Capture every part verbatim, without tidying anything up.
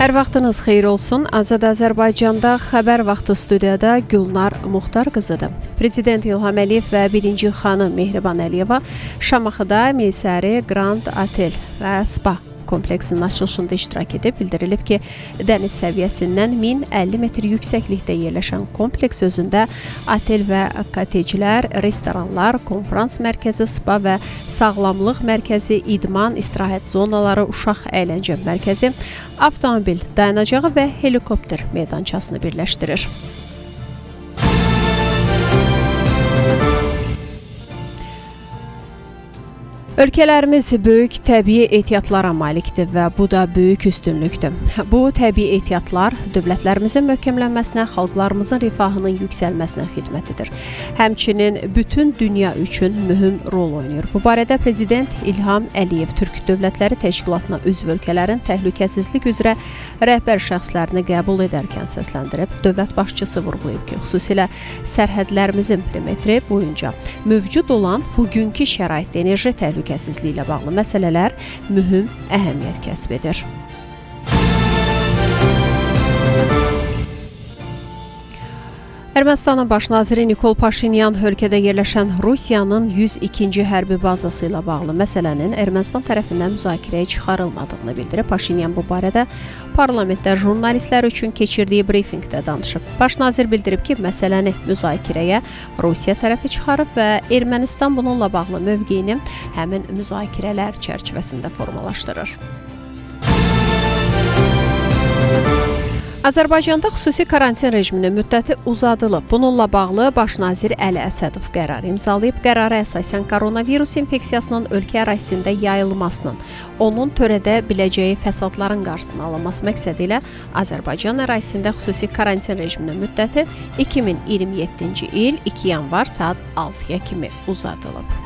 Hər vaxtınız xeyir olsun. Azad Azərbaycanda xəbər vaxtı studiyada Gülnar Muxtar qızıdır. Prezident İlham Əliyev və birinci xanım Mehriban Əliyeva Şamaxıda Meysəri Grand Otel və Spa kompleksinin açılışında iştirak edib. Bildirilib ki, dəniz səviyyəsindən min əlli metr yüksəklikdə yerləşən kompleks özündə otel və koteclər, restoranlar, konferans mərkəzi, spa və sağlamlıq mərkəzi, idman, istirahət zonaları, uşaq əyləncə mərkəzi, avtomobil dayanacağı və helikopter meydançasını birləşdirir. Ölkələrimiz böyük təbii ehtiyatlara malikdir və bu da böyük üstünlükdür. Bu təbii ehtiyatlar dövlətlərimizin möhkəmlənməsinə, xalqlarımızın rifahının yüksəlməsinə xidmətidir. Həmçinin bütün dünya üçün mühüm rol oynayır. Bu barədə Prezident İlham Əliyev Türk Dövlətləri Təşkilatına üzv ölkələrin təhlükəsizlik üzrə rəhbər şəxslərini qəbul edərkən səsləndirib. Dövlət başçısı vurğulayıb ki, xüsusilə sərhədlərimizin perimetri boyunca mövcud olan bugünkü şəraitdə enerji təhlükəsizliyi təhlükəsizliyi ilə bağlı məsələlər mühüm əhəmiyyət kəsb edir. Ermənistanın baş naziri Nikol Paşinyan ölkədə yerləşən Rusiyanın yüz ikinci hərbi bazası ilə bağlı məsələnin Ermənistan tərəfindən müzakirəyə çıxarılmadığını bildirib. Paşinyan bu barədə parlamentdə jurnalistlər üçün keçirdiyi brifinqdə danışıb. Baş nazir bildirib ki, məsələni müzakirəyə Rusiya tərəfi çıxarıb və Ermənistan bununla bağlı mövqeyini həmin müzakirələr çərçivəsində formalaşdırır. Azərbaycanda xüsusi karantin rejiminin müddəti uzadılıb. Bununla bağlı Baş nazir Əli Əsədov qərar imzalayıb. Qərara əsasən koronavirus infeksiyasının ölkə ərazisində yayılmasının, onun törədə biləcəyi fəsadların qarşısını alınması məqsədi ilə Azərbaycan ərazisində xüsusi karantin rejiminin müddəti iki min iyirmi yeddinci il iki yanvar saat altıya kimi uzadılıb.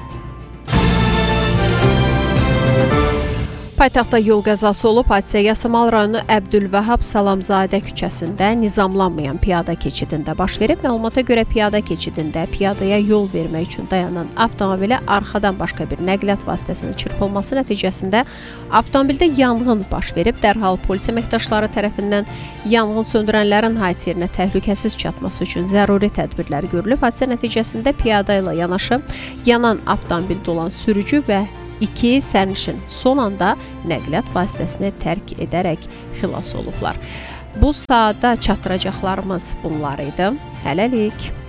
Paytaxtda yol qəzası olub. Hadisə Yasamal rayonu Əbdülvəhab Salamzadə küçəsində nizamlanmayan piyada keçidində baş verib. Məlumata görə piyada keçidində piyadaya yol vermək üçün dayanan avtomobilə arxadan başqa bir nəqliyyat vasitəsinin çırpılması nəticəsində avtomobildə yanğın baş verib. Dərhal polis əməkdaşları tərəfindən yanğın söndürənlərin hadisə yerinə təhlükəsiz çatması üçün zəruri tədbirlər görülüb. Hadisə nəticəsində piyada ilə yanaşı yanan avtomobildə olan sürücü və İki sərnişin son anda nəqliyyat vasitəsini tərk edərək xilas olublar. Bu saata çatdıracaqlarımız bunlar idi. Hələlik.